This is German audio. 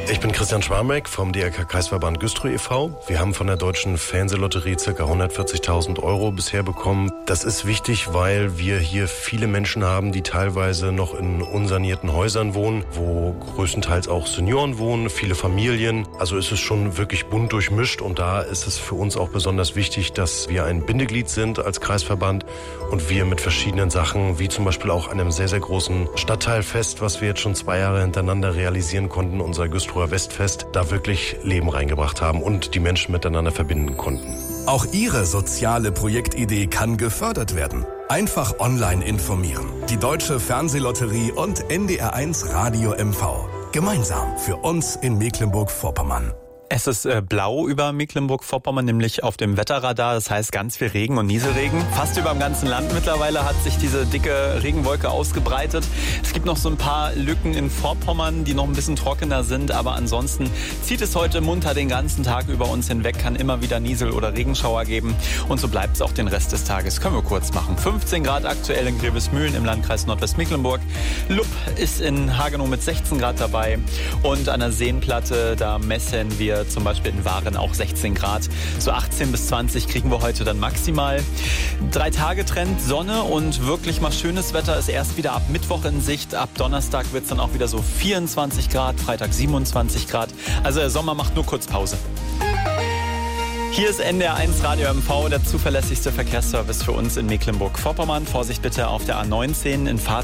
Ich bin Christian Schwarmeck vom DRK-Kreisverband Güstrow e.V. Wir haben von der Deutschen Fernsehlotterie ca. 140.000 € bisher bekommen. Das ist wichtig, weil wir hier viele Menschen haben, die teilweise noch in unsanierten Häusern wohnen, wo größtenteils auch Senioren wohnen, viele Familien. Also ist es schon wirklich bunt durchmischt und da ist es für uns auch besonders wichtig, dass wir ein Bindeglied sind als Kreisverband und wir mit verschiedenen Sachen, wie zum Beispiel auch einem sehr, sehr großen Stadtteilfest, was wir jetzt schon 2 Jahre hintereinander realisieren konnten, unser Güstrower Westfest, da wirklich Leben reingebracht haben und die Menschen miteinander verbinden konnten. Auch Ihre soziale Projektidee kann gefördert werden. Einfach online informieren. Die Deutsche Fernsehlotterie und NDR1 Radio MV. Gemeinsam für uns in Mecklenburg-Vorpommern. Es ist blau über Mecklenburg-Vorpommern, nämlich auf dem Wetterradar. Das heißt ganz viel Regen und Nieselregen. Fast über dem ganzen Land mittlerweile hat sich diese dicke Regenwolke ausgebreitet. Es gibt noch so ein paar Lücken in Vorpommern, die noch ein bisschen trockener sind. Aber ansonsten zieht es heute munter den ganzen Tag über uns hinweg. Kann immer wieder Niesel- oder Regenschauer geben. Und so bleibt es auch den Rest des Tages. Können wir kurz machen. 15 Grad aktuell in Grevesmühlen im Landkreis Nordwestmecklenburg. Lupp ist in Hagenow mit 16 Grad dabei. Und an der Seenplatte, da messen wir zum Beispiel in Waren auch 16 Grad. So 18 bis 20 kriegen wir heute dann maximal. 3-Tage-Trend, Sonne und wirklich mal schönes Wetter ist erst wieder ab Mittwoch in Sicht. Ab Donnerstag wird es dann auch wieder so 24 Grad, Freitag 27 Grad. Also der Sommer macht nur kurz Pause. Hier ist NDR1 Radio MV, der zuverlässigste Verkehrsservice für uns in Mecklenburg-Vorpommern. Vorsicht bitte auf der A19 in